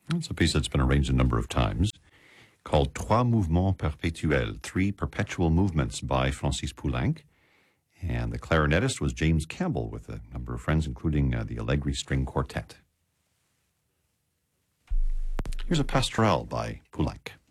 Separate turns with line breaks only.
It's a piece that's been arranged a number of times, called Trois Mouvements Perpétuels, Three Perpetual Movements by Francis Poulenc. And the clarinetist was James Campbell with a number of friends, including the Allegri String Quartet. Here's a Pastoral by Poulenc.